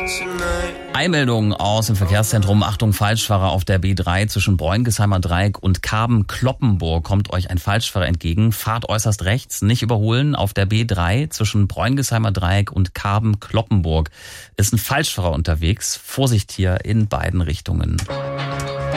Eilmeldung aus dem Verkehrszentrum. Achtung, Falschfahrer auf der B3 zwischen Bräungesheimer Dreieck und Karben-Kloppenburg. Kommt euch ein Falschfahrer entgegen. Fahrt äußerst rechts, nicht überholen. Auf der B3 zwischen Bräungesheimer Dreieck und Karben-Kloppenburg ist ein Falschfahrer unterwegs. Vorsicht hier in beiden Richtungen.